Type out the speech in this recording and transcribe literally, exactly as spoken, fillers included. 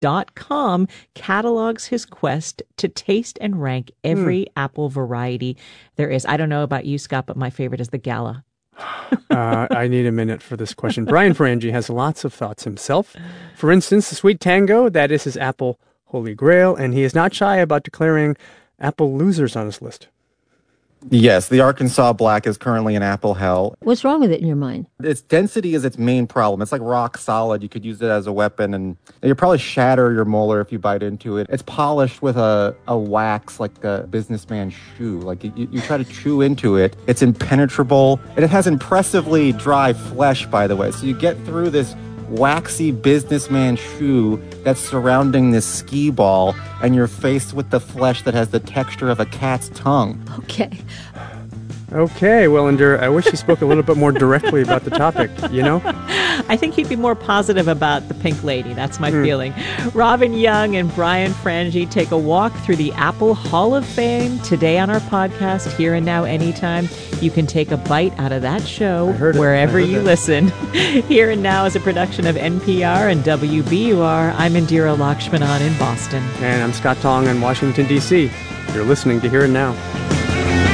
dot com catalogs his quest to taste and rank every mm. apple variety there is. I don't know about you, Scott, but my favorite is the Gala. uh, I need a minute for this question. Brian Frangie has lots of thoughts himself. For instance, the Sweet Tango, that is his apple holy grail, and he is not shy about declaring apple losers on his list. Yes, the Arkansas Black is currently an apple hell. What's wrong with it in your mind? Its density is its main problem. It's like rock solid. You could use it as a weapon, and you'll probably shatter your molar if you bite into it. It's polished with a, a wax like a businessman's shoe. Like you, you try to chew into it, it's impenetrable. And it has impressively dry flesh, by the way. So you get through this waxy businessman shoe that's surrounding this ski ball, and you're faced with the flesh that has the texture of a cat's tongue. Okay. Okay, well, Indira, I wish you spoke a little bit more directly about the topic, you know? I think he'd be more positive about the Pink Lady. That's my mm. feeling. Robin Young and Brian Frangie take a walk through the Apple Hall of Fame today on our podcast, Here and Now Anytime. You can take a bite out of that show wherever you that. listen. Here and Now is a production of N P R and W B U R. I'm Indira Lakshmanan in Boston. And I'm Scott Tong in Washington, D C. You're listening to Here and Now.